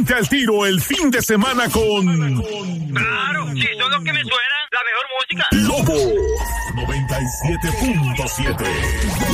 Ponte al tiro el fin de semana con... Claro, sí, son los que me suenan la mejor música. Lobo 97.7.